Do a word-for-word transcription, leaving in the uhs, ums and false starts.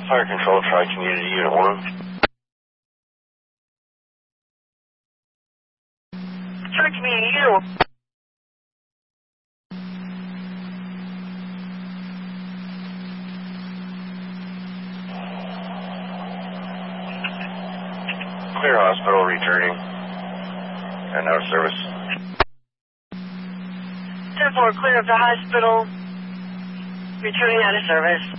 Fire Control, Tri-Community Unit one. Tri-Community Unit one. Clear hospital, returning. And out of service. ten four, clear of the hospital. Returning out of service.